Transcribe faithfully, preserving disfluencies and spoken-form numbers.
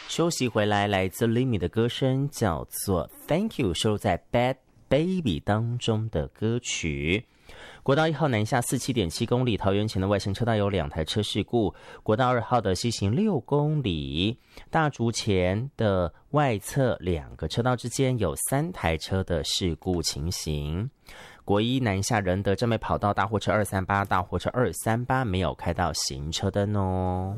休息回来，来自 Limi 的歌声叫做 Thank You， 收录在 Bad Baby 当中的歌曲。国道一号南下四七点七公里，桃园前的外行车道有两台车事故。国道二号的西行六公里，大竹前的外侧两个车道之间有三台车的事故情形。国一南下仁德正美跑道大货车二三八、大货车二三八没有开到行车灯哦。